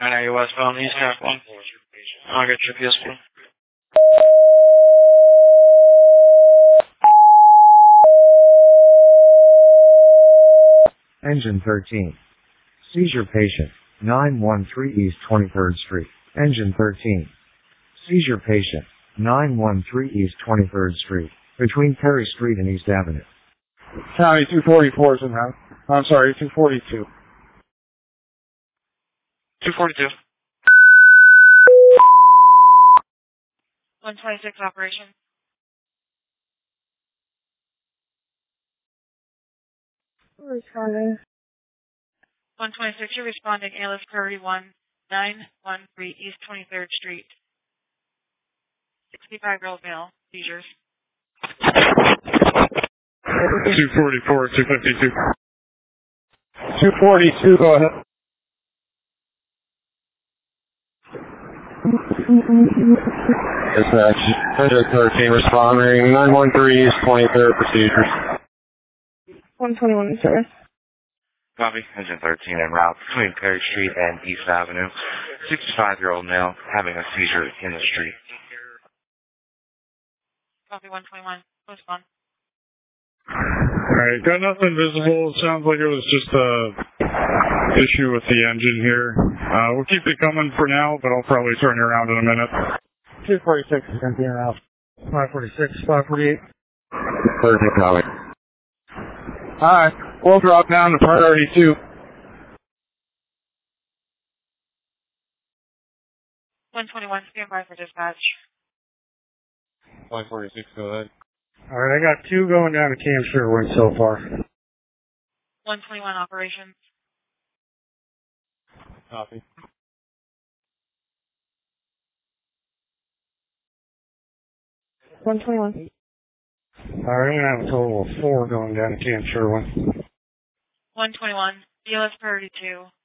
I know you westbound East Half 1. I'll get your PSP. Engine 13. Seizure patient, 913 East 23rd Street. Engine 13. Seizure patient, 913 East 23rd Street, between Perry Street and East Avenue. County 244 is in house. I'm sorry, 242. 242. 126 operation. Responding. 126, you're responding ALS Priority 1913 East 23rd Street. 65-year-old male, seizures. 244, 252. 242, go ahead. Dispatch, Engine 13 responding, 913 East 23rd procedures. 121, sir. Copy. Engine 13 en route between Perry Street and East Avenue. 65-year-old male having a seizure in the street. Copy 121, respond. Alright, got nothing visible. It sounds like it was just a issue with the engine here. We'll keep it coming for now, but I'll probably turn you around in a minute. 246 is going to be around. 546, 548. Perfect, Holly. Alright, we'll drop down to priority 2. 121, stand by for dispatch. 546, go ahead. Alright, I got 2 going down to Camp Sherwood so far. 121 operations. Copy. $121. Alright, I have a total of 4 going down to Camp Sherwood. 121, DLS Priority 2.